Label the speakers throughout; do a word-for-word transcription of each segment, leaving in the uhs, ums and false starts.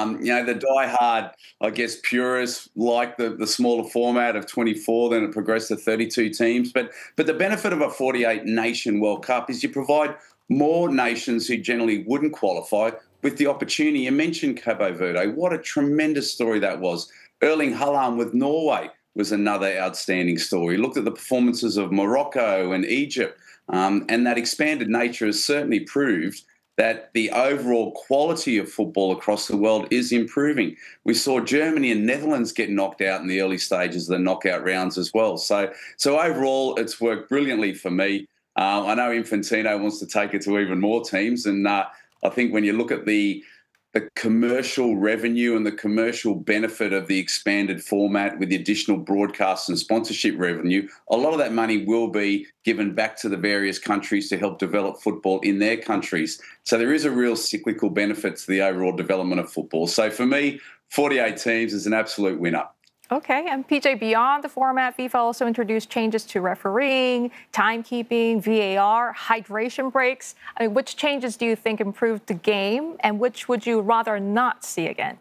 Speaker 1: Um, you know, the diehard, I guess, purists like the, the smaller format of twenty-four, then it progressed to thirty-two teams. But but the benefit of a forty-eight nation World Cup is you provide more nations who generally wouldn't qualify with the opportunity. You mentioned Cabo Verde. What a tremendous story that was. Erling Haaland with Norway was another outstanding story. Looked at the performances of Morocco and Egypt, um, and that expanded nature has certainly proved that the overall quality of football across the world is improving. We saw Germany and Netherlands get knocked out in the early stages of the knockout rounds as well. So, so overall, it's worked brilliantly for me. Uh, I know Infantino wants to take it to even more teams, and uh, I think when you look at the the commercial revenue and the commercial benefit of the expanded format with the additional broadcast and sponsorship revenue, a lot of that money will be given back to the various countries to help develop football in their countries. So there is a real cyclical benefit to the overall development of football. So for me, forty-eight teams is an absolute winner.
Speaker 2: Okay, and P J, beyond the format, FIFA also introduced changes to refereeing, timekeeping, V A R, hydration breaks. I mean, which changes do you think improved the game, and which would you rather not see again?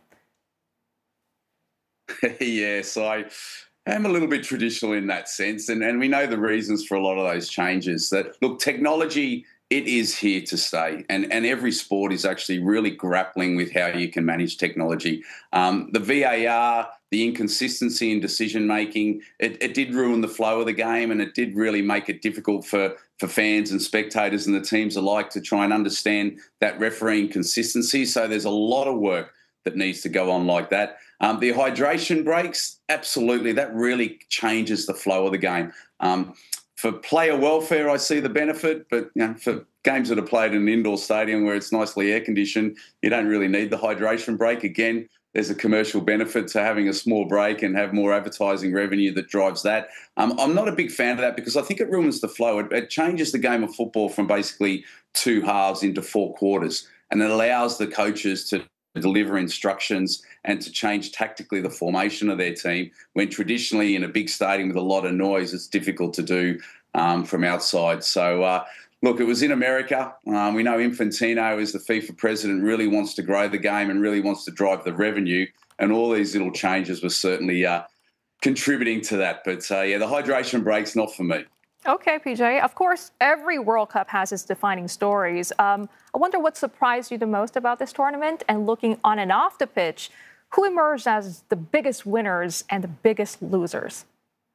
Speaker 1: Yes, I am a little bit traditional in that sense, and, and we know the reasons for a lot of those changes. That look, technology, it is here to stay, and, and every sport is actually really grappling with how you can manage technology. Um, the V A R, the inconsistency in decision-making, it, it did ruin the flow of the game, and it did really make it difficult for, for fans and spectators and the teams alike to try and understand that refereeing consistency. So there's a lot of work that needs to go on like that. Um, the hydration breaks, absolutely, that really changes the flow of the game. Um, For player welfare, I see the benefit, but you know, for games that are played in an indoor stadium where it's nicely air-conditioned, you don't really need the hydration break. Again, there's a commercial benefit to having a small break and have more advertising revenue that drives that. Um, I'm not a big fan of that because I think it ruins the flow. It, it changes the game of football from basically two halves into four quarters, and it allows the coaches to deliver instructions and to change tactically the formation of their team when traditionally in a big stadium with a lot of noise, it's difficult to do um, from outside. So, uh, look, it was in America. Um, we know Infantino, as the FIFA president, really wants to grow the game and really wants to drive the revenue, and all these little changes were certainly uh, contributing to that. But, uh, yeah, the hydration break's not for me.
Speaker 2: Okay, P J. Of course, every World Cup has its defining stories. Um, I wonder what surprised you the most about this tournament, and looking on and off the pitch, who emerged as the biggest winners and the biggest losers?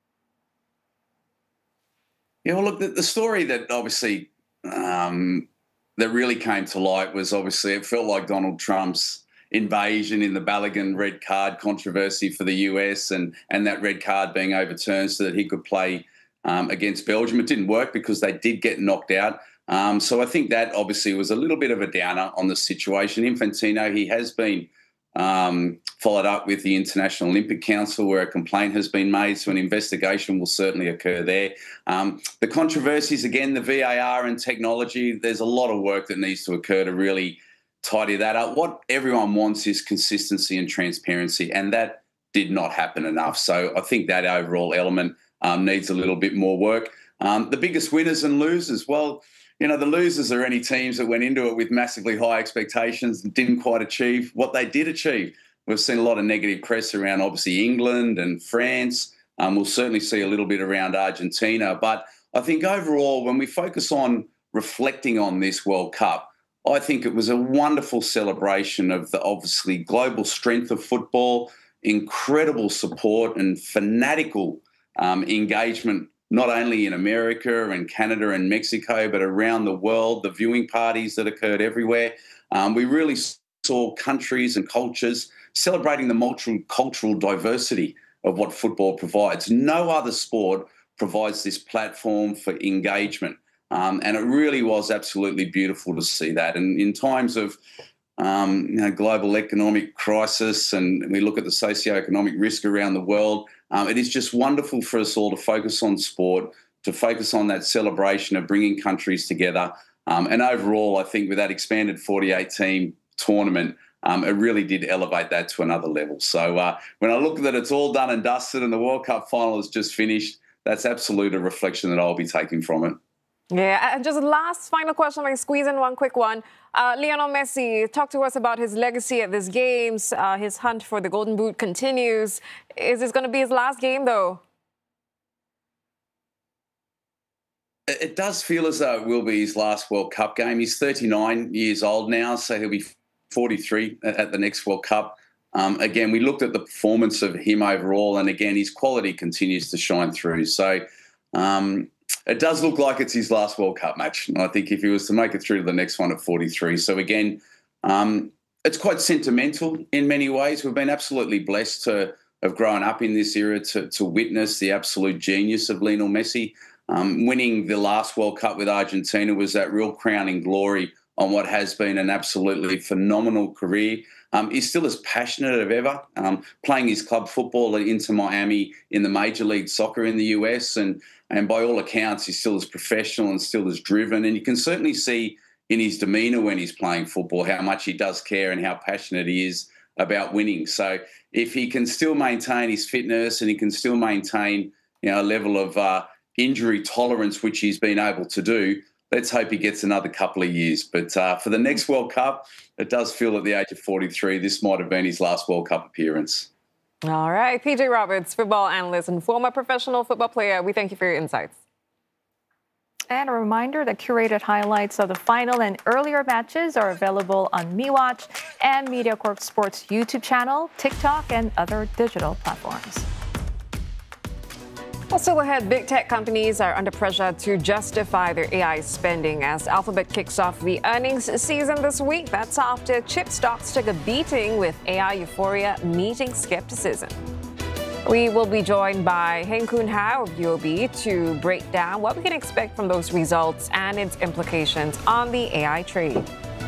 Speaker 1: Yeah, well, look, the, the story that obviously um, that really came to light was obviously it felt like Donald Trump's invasion in the Balogun red card controversy for the U S and, and that red card being overturned so that he could play Um, against Belgium. It didn't work because they did get knocked out. Um, so I think that obviously was a little bit of a downer on the situation. Infantino, he has been um, followed up with the International Olympic Council where a complaint has been made, so an investigation will certainly occur there. Um, the controversies, again, the V A R and technology, there's a lot of work that needs to occur to really tidy that up. What everyone wants is consistency and transparency, and that did not happen enough. So I think that overall element Um, needs a little bit more work. Um, the biggest winners and losers, well, you know, the losers are any teams that went into it with massively high expectations and didn't quite achieve what they did achieve. We've seen a lot of negative press around, obviously, England and France. Um, we'll certainly see a little bit around Argentina. But I think overall, when we focus on reflecting on this World Cup, I think it was a wonderful celebration of the obviously global strength of football, incredible support and fanatical Um, engagement, not only in America and Canada and Mexico, but around the world, the viewing parties that occurred everywhere. Um, we really saw countries and cultures celebrating the multicultural diversity of what football provides. No other sport provides this platform for engagement. Um, and it really was absolutely beautiful to see that. And in times of um, you know, global economic crisis, and we look at the socioeconomic risk around the world, Um, it is just wonderful for us all to focus on sport, to focus on that celebration of bringing countries together. Um, and overall, I think with that expanded forty-eight team tournament, um, it really did elevate that to another level. So uh, when I look at it, it's all done and dusted and the World Cup final is just finished. That's absolute a reflection that I'll be taking from it.
Speaker 3: Yeah, and just last final question, I squeeze in one quick one. Uh, Lionel Messi, talk to us about his legacy at these games. Uh, his hunt for the Golden Boot continues. Is this going to be his last game, though?
Speaker 1: It does feel as though it will be his last World Cup game. He's thirty-nine years old now, so he'll be forty-three at the next World Cup. Um, again, we looked at the performance of him overall, and again, his quality continues to shine through. So um, it does look like it's his last World Cup match. And I think if he was to make it through to the next one at forty-three. So again, um, it's quite sentimental in many ways. We've been absolutely blessed to have grown up in this era to, to witness the absolute genius of Lionel Messi. Um, winning the last World Cup with Argentina was that real crowning glory on what has been an absolutely phenomenal career. Um, he's still as passionate as ever, um, playing his club football at Inter Miami in the Major League Soccer in the U S, and, and by all accounts, he's still as professional and still as driven. And you can certainly see in his demeanour when he's playing football how much he does care and how passionate he is about winning. So if he can still maintain his fitness and he can still maintain, you know, a level of uh, injury tolerance, which he's been able to do, let's hope he gets another couple of years. But uh, for the next World Cup, it does feel at the age of forty-three, this might have been his last World Cup appearance.
Speaker 3: All right, P J Roberts, football analyst and former professional football player, we thank you for your insights.
Speaker 2: And a reminder that curated highlights of the final and earlier matches are available on MeWatch and MediaCorp Sports YouTube channel, TikTok, and other digital platforms.
Speaker 3: Well, still ahead, big tech companies are under pressure to justify their A I spending as Alphabet kicks off the earnings season this week. That's after chip stocks took a beating with A I euphoria meeting skepticism. We will be joined by Heng Koon Ha of U O B to break down what we can expect from those results and its implications on the A I trade.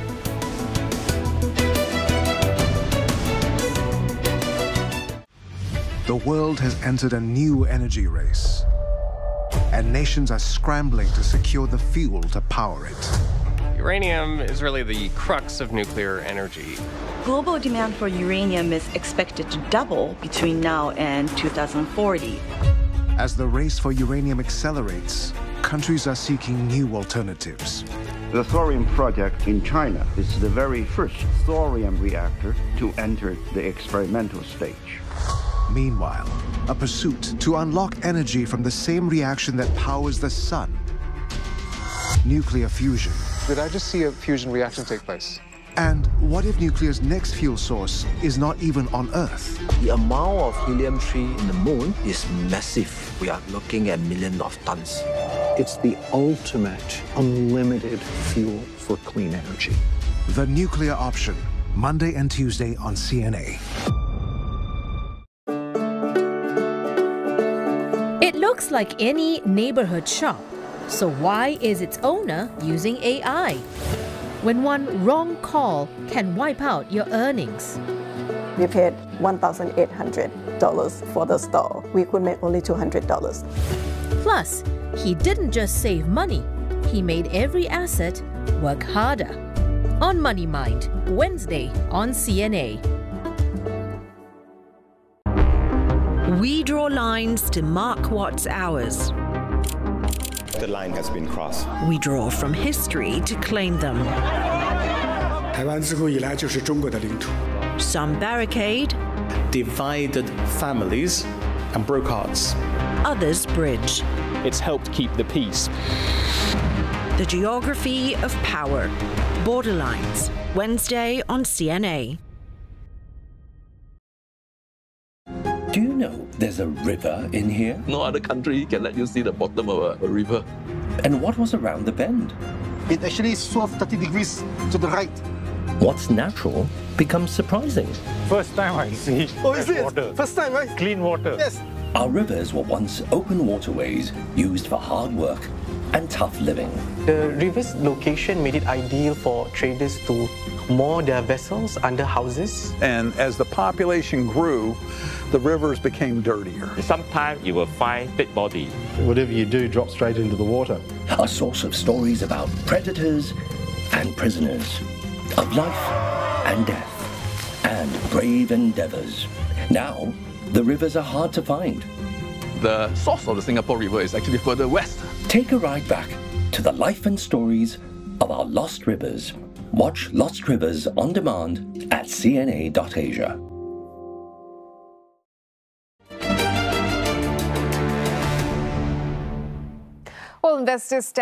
Speaker 4: The world has entered a new energy race, and nations are scrambling to secure the fuel to power it.
Speaker 5: Uranium is really the crux of nuclear energy.
Speaker 6: Global demand for uranium is expected to double between now and two thousand forty.
Speaker 4: As the race for uranium accelerates, countries are seeking new alternatives.
Speaker 7: The thorium project in China is the very first thorium reactor to enter the experimental stage.
Speaker 4: Meanwhile, a pursuit to unlock energy from the same reaction that powers the sun. Nuclear fusion.
Speaker 8: Did I just see a fusion reaction take place?
Speaker 4: And what if nuclear's next fuel source is not even on Earth?
Speaker 9: The amount of helium three in the moon is massive. We are looking at millions of tons.
Speaker 10: It's the ultimate unlimited fuel for clean energy.
Speaker 4: The Nuclear Option, Monday and Tuesday on C N A.
Speaker 11: It looks like any neighborhood shop. So why is its owner using A I? When one wrong call can wipe out your earnings.
Speaker 12: We paid one thousand eight hundred dollars for the store. We could make only two hundred dollars.
Speaker 11: Plus, he didn't just save money, he made every asset work harder. On Money Mind, Wednesday on C N A.
Speaker 13: We draw lines to mark what's ours.
Speaker 14: The line has been crossed.
Speaker 13: We draw from history to claim them. Some barricade,
Speaker 15: divided families, and broke hearts.
Speaker 13: Others bridge.
Speaker 15: It's helped keep the peace.
Speaker 13: The geography of power. Borderlines, Wednesday on C N A.
Speaker 16: Do you know there's a river in here?
Speaker 17: No other country can let you see the bottom of a, a river.
Speaker 16: And what was around the bend?
Speaker 18: It actually swerved thirty degrees to the right.
Speaker 16: What's natural becomes surprising.
Speaker 19: First time I see
Speaker 18: oh, is it?
Speaker 19: water.
Speaker 18: First time, right?
Speaker 19: Clean water.
Speaker 18: Yes.
Speaker 16: Our rivers were once open waterways used for hard work and tough living.
Speaker 20: The river's location made it ideal for traders to moor their vessels under houses.
Speaker 3: And as the population grew, the rivers became dirtier.
Speaker 2: Sometimes you will find dead body.
Speaker 10: Whatever you do drops straight into the water.
Speaker 16: A source of stories about predators and prisoners, of life and death, and brave endeavors. Now, the rivers are hard to find.
Speaker 17: The source of the Singapore River is actually further west.
Speaker 16: Take a ride back to to the life and stories of our lost rivers. Watch Lost Rivers on demand at C N A dot Asia.
Speaker 3: Well, investors